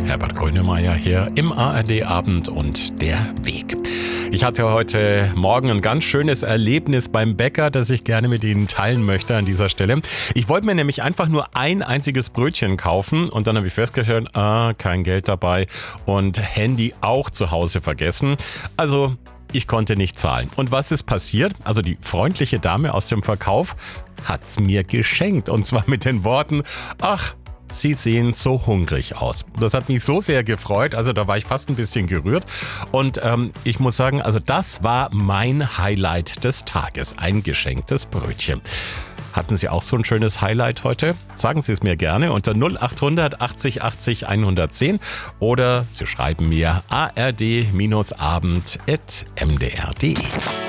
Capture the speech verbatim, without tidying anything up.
Herbert Grönemeyer hier im A R D-Abend und der Weg. Ich hatte heute Morgen ein ganz schönes Erlebnis beim Bäcker, das ich gerne mit Ihnen teilen möchte an dieser Stelle. Ich wollte mir nämlich einfach nur ein einziges Brötchen kaufen und dann habe ich festgestellt, ah, kein Geld dabei und Handy auch zu Hause vergessen. Also ich konnte nicht zahlen. Und was ist passiert? Also die freundliche Dame aus dem Verkauf hat's mir geschenkt und zwar mit den Worten, ach, Sie sehen so hungrig aus. Das hat mich so sehr gefreut, also da war ich fast ein bisschen gerührt. Und ähm, ich muss sagen, also das war mein Highlight des Tages, ein geschenktes Brötchen. Hatten Sie auch so ein schönes Highlight heute? Sagen Sie es mir gerne unter null acht hundert achtzig achtzig hundertzehn oder Sie schreiben mir a r d abend at m d r punkt d e.